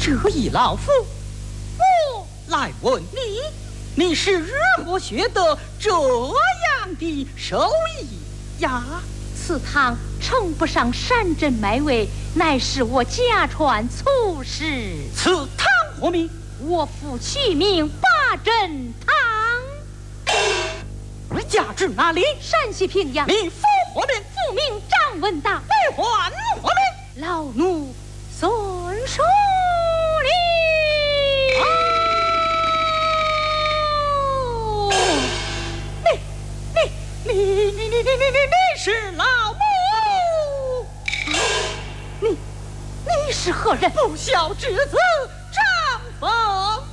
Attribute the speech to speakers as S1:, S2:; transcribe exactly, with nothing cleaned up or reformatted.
S1: 这一老夫，我来问你，你是如何学得这样的手艺呀？
S2: 此堂称不上山珍美味，乃是我家传粗事。
S1: 此堂何名？
S2: 我父取名八珍堂。
S1: 家住哪里？
S2: 山西平阳。
S1: 你父何名？
S2: 父名张文达。
S1: 你还何名？
S2: 老奴孙淑丽。
S1: 哦，你你你你你你你你你是老母？
S2: 你你是何人？
S1: 不孝之子张凤。